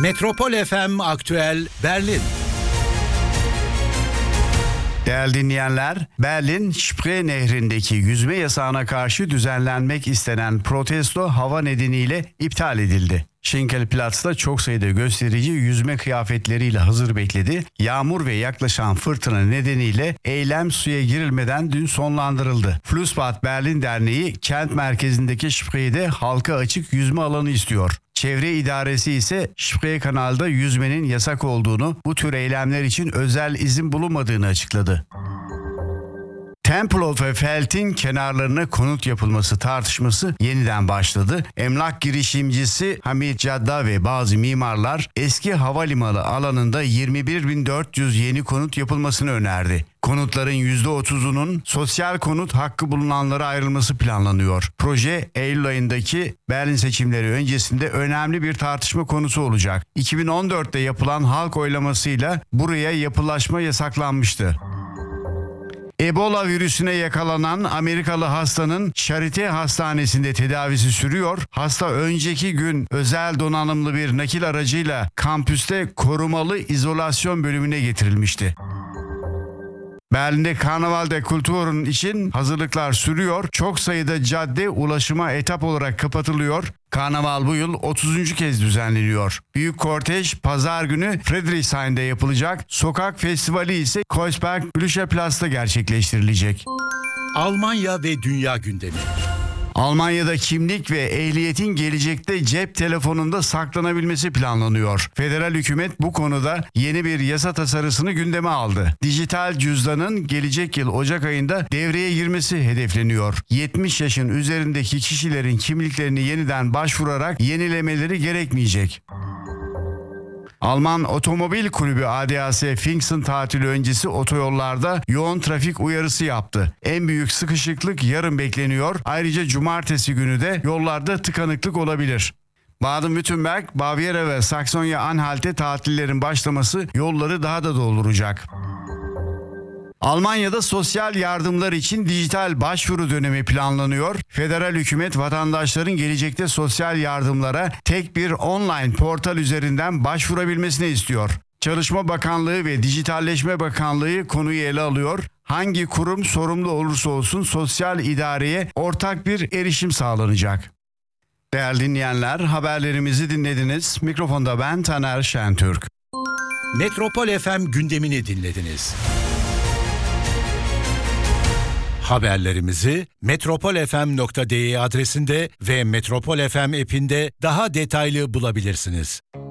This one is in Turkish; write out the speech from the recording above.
Metropol FM Aktüel Berlin. Değerli dinleyenler, Berlin Spree Nehri'ndeki yüzme yasağına karşı düzenlenmek istenen protesto hava nedeniyle iptal edildi. Schinkelplatz'ta çok sayıda gösterici yüzme kıyafetleriyle hazır bekledi. Yağmur ve yaklaşan fırtına nedeniyle eylem suya girilmeden dün sonlandırıldı. Flussbad Berlin Derneği kent merkezindeki Spree'de halka açık yüzme alanı istiyor. Çevre idaresi ise Spree kanalda yüzmenin yasak olduğunu, bu tür eylemler için özel izin bulunmadığını açıkladı. Tempelhofer Feld'in kenarlarına konut yapılması tartışması yeniden başladı. Emlak girişimcisi Hamid Cadda ve bazı mimarlar eski havalimanı alanında 21.400 yeni konut yapılmasını önerdi. Konutların %30'unun sosyal konut hakkı bulunanlara ayrılması planlanıyor. Proje Eylül ayındaki Berlin seçimleri öncesinde önemli bir tartışma konusu olacak. 2014'te yapılan halk oylamasıyla buraya yapılaşma yasaklanmıştı. Ebola virüsüne yakalanan Amerikalı hastanın Charité Hastanesi'nde tedavisi sürüyor. Hasta önceki gün özel donanımlı bir nakil aracıyla kampüste korumalı izolasyon bölümüne getirilmişti. Berlin'de Karnaval der Kulturen için hazırlıklar sürüyor. Çok sayıda cadde ulaşıma etap olarak kapatılıyor. Karnaval bu yıl 30. kez düzenleniyor. Büyük kortej pazar günü Friedrichshain'de yapılacak. Sokak festivali ise Kreuzberg Blücherplatz'ta gerçekleştirilecek. Almanya ve dünya gündemi. Almanya'da kimlik ve ehliyetin gelecekte cep telefonunda saklanabilmesi planlanıyor. Federal hükümet bu konuda yeni bir yasa tasarısını gündeme aldı. Dijital cüzdanın gelecek yıl Ocak ayında devreye girmesi hedefleniyor. 70 yaşın üzerindeki kişilerin kimliklerini yeniden başvurarak yenilemeleri gerekmeyecek. Alman Otomobil Kulübü ADAC Pfingsten tatili öncesi otoyollarda yoğun trafik uyarısı yaptı. En büyük sıkışıklık yarın bekleniyor. Ayrıca cumartesi günü de yollarda tıkanıklık olabilir. Baden-Württemberg, Bavyera ve Saksonya-Anhalt'te tatillerin başlaması yolları daha da dolduracak. Almanya'da sosyal yardımlar için dijital başvuru dönemi planlanıyor. Federal hükümet vatandaşların gelecekte sosyal yardımlara tek bir online portal üzerinden başvurabilmesini istiyor. Çalışma Bakanlığı ve Dijitalleşme Bakanlığı konuyu ele alıyor. Hangi kurum sorumlu olursa olsun sosyal idareye ortak bir erişim sağlanacak. Değerli dinleyenler, haberlerimizi dinlediniz. Mikrofonda ben Taner Şentürk. Metropol FM gündemini dinlediniz. Haberlerimizi metropolfm.de adresinde ve Metropol FM app'inde daha detaylı bulabilirsiniz.